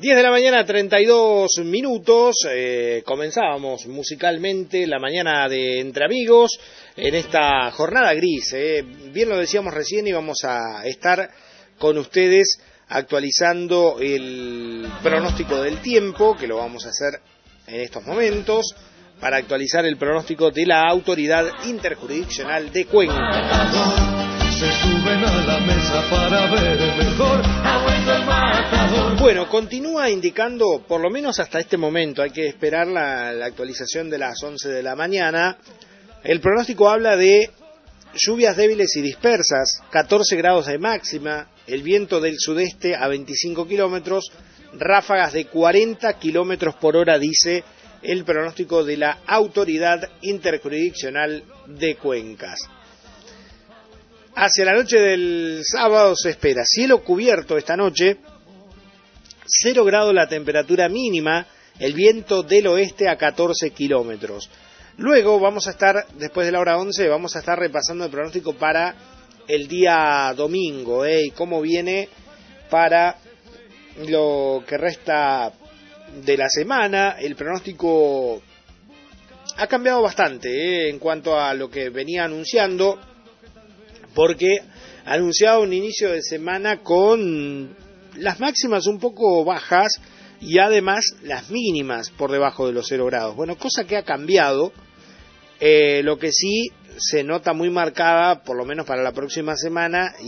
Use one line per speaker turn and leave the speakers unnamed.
10 de la mañana, 32 minutos. Comenzábamos musicalmente la mañana de Entre Amigos en esta jornada gris. Bien lo decíamos recién, íbamos a estar con ustedes actualizando el pronóstico del tiempo, que lo vamos a hacer en estos momentos, para actualizar el pronóstico de la Autoridad Interjurisdiccional de Cuenca.
Se suben a la mesa para ver mejor a vuestro matador.
Bueno, continúa indicando, por lo menos hasta este momento, hay que esperar la actualización de las 11 de la mañana. El pronóstico habla de lluvias débiles y dispersas, 14 grados de máxima, el viento del sudeste a 25 kilómetros, ráfagas de 40 kilómetros por hora, dice el pronóstico de la Autoridad Interjurisdiccional de Cuencas. Hacia la noche del sábado se espera cielo cubierto esta noche, 0 grados la temperatura mínima, el viento del oeste a 14 kilómetros. Luego vamos a estar, después de la hora 11, vamos a estar repasando el pronóstico para el día domingo, y cómo viene para lo que resta de la semana. El pronóstico ha cambiado bastante en cuanto a lo que venía anunciando, porque anunciaba un inicio de semana con las máximas un poco bajas y además las mínimas por debajo de los 0 grados. Bueno, cosa que ha cambiado, lo que sí se nota muy marcada, por lo menos para la próxima semana,